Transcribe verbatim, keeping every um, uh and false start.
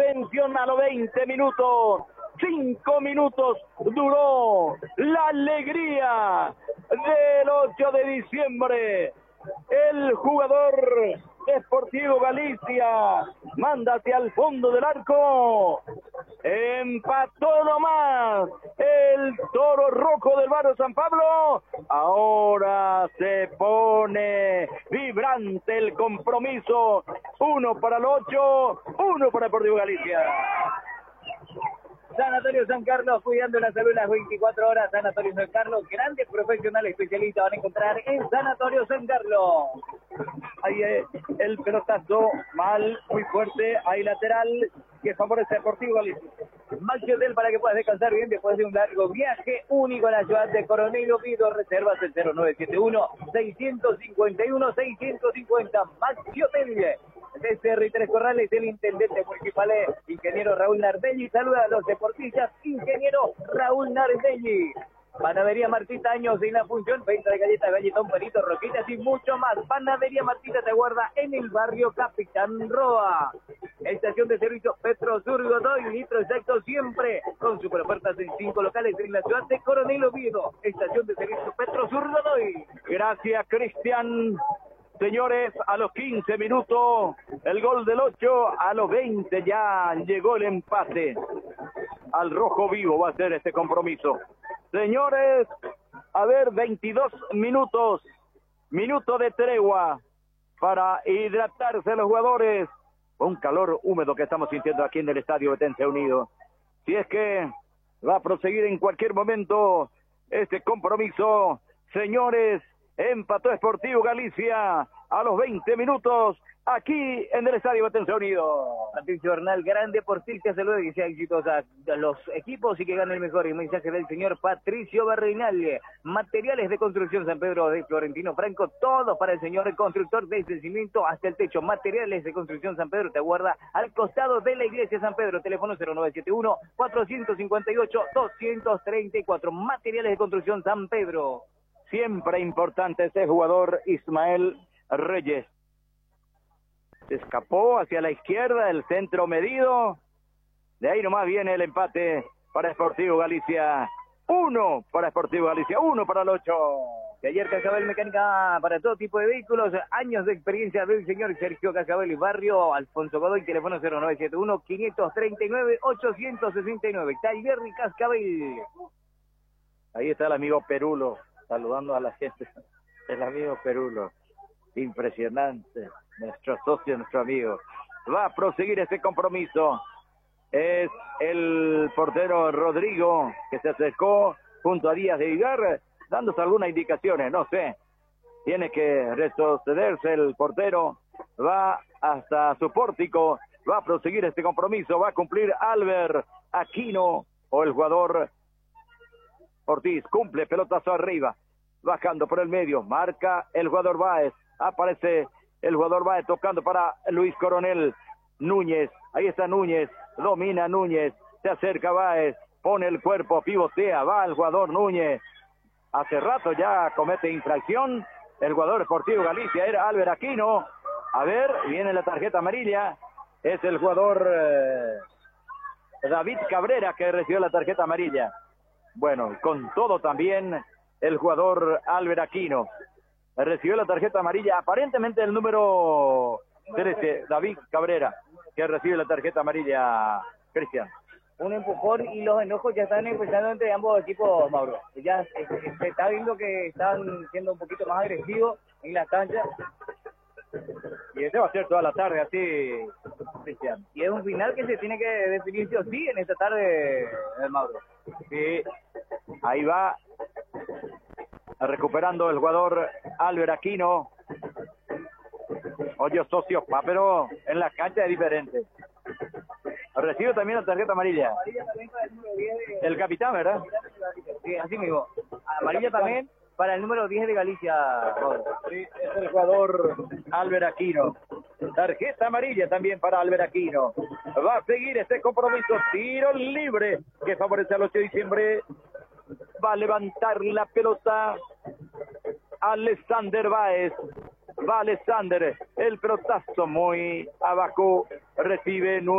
Atención a los veinte minutos. Cinco minutos duró la alegría del ocho de diciembre. El jugador Deportivo Galicia manda hacia el fondo del arco. Empató nomás el Toro Rojo del barrio San Pablo. Ahora se pone vibrante el compromiso. Uno para el ocho, uno para Deportivo Galicia. Sanatorio San Carlos, cuidando la salud las veinticuatro horas. Sanatorio San Carlos, grandes profesionales especialistas van a encontrar en Sanatorio San Carlos. Ahí es el pelotazo, mal, muy fuerte, ahí lateral, que favorece a Deportivo Galicia. Maxi Hotel para que puedas descansar bien después de un largo viaje único en la ciudad de Coronel Oviedo. Reservas el cero nueve siete uno, seis cinco uno, seis cinco cero. Maxi Hotel. Desde R tres Corrales, el intendente municipal, ingeniero Raúl Nardelli. Saluda a los deportistas, ingeniero Raúl Nardelli. Panadería Martita, años en la función, venta de galletas, galletón, peritos, roquitas y mucho más. Panadería Martita te aguarda en el barrio Capitán Roa. Estación de servicio Petrosur Godoy, litro exacto siempre, con super ofertas en cinco locales en la ciudad de Coronel Oviedo. Estación de servicio Petrosur Godoy. Gracias, Cristian. Señores, a los quince minutos, el gol del ocho, a los veinte ya llegó el empate. Al rojo vivo va a ser este compromiso. Señores, a ver, veintidós minutos, minuto de tregua para hidratarse los jugadores. Un calor húmedo que estamos sintiendo aquí en el Estadio Betence Unido. Si es que va a proseguir en cualquier momento este compromiso, señores. Empató Deportivo Galicia a los veinte minutos aquí en el Estadio Betence Unido. Patricio Bernal, gran deportista, saludos y que sea exitosa a los equipos y que gane el mejor. El mensaje del señor Patricio Bernal. Materiales de construcción San Pedro de Florentino Franco, todo para el señor constructor, desde el cimiento hasta el techo. Materiales de construcción San Pedro te aguarda al costado de la iglesia San Pedro. Teléfono cero nueve siete uno, cuatro cinco ocho, dos tres cuatro. Materiales de construcción San Pedro. Siempre importante ese jugador Ismael Reyes. Se escapó hacia la izquierda, el centro medido. De ahí nomás viene el empate para Deportivo Galicia. Uno para Deportivo Galicia, uno para el ocho. De ayer Cascabel Mecánica para todo tipo de vehículos. Años de experiencia del señor Sergio Cascabel y barrio Alfonso Godoy. Teléfono cero nueve siete uno, cinco tres nueve, ocho seis nueve. Taller y Cascabel. Ahí está el amigo Perulo, saludando a la gente. El amigo Perulo. Impresionante. Nuestro socio, nuestro amigo. Va a proseguir este compromiso. Es el portero Rodrigo que se acercó junto a Díaz de Vigar, dándose algunas indicaciones, no sé. Tiene que retrocederse el portero. Va hasta su pórtico. Va a proseguir este compromiso. Va a cumplir Albert Aquino o el jugador Ortiz. Cumple, pelotazo arriba. Bajando por el medio. Marca el jugador Báez. Aparece el jugador Báez tocando para Luis Coronel. Núñez. Ahí está Núñez. Domina Núñez. Se acerca Báez. Pone el cuerpo. Pivotea. Va el jugador Núñez. Hace rato ya comete infracción. El jugador Deportivo Galicia era Albert Aquino. A ver, viene la tarjeta amarilla. Es el jugador eh, David Cabrera que recibió la tarjeta amarilla. Bueno, con todo también el jugador Albert Aquino recibió la tarjeta amarilla, aparentemente el número trece, David Cabrera, que recibe la tarjeta amarilla, Cristian. Un empujón y los enojos ya están empezando entre ambos equipos, Mauro. Ya se, se está viendo que están siendo un poquito más agresivos en las canchas. Y este va a ser toda la tarde así, Cristian. Y es un final que se tiene que definir sí o sí en esta tarde, Mauro. Sí, ahí va recuperando el jugador Albert Aquino. Oye, socio, pa, pero en la cancha es diferente. Recibe también la tarjeta amarilla. El capitán, ¿verdad? Sí, así mismo. Amarilla también para el número diez de Galicia. Sí, es el jugador Albert Aquino. Tarjeta amarilla también para Albert Aquino. Va a seguir este compromiso. Tiro libre que favorece al ocho de diciembre. Va a levantar la pelota Alexander Báez. Va Alexander. El pelotazo muy abajo. Recibe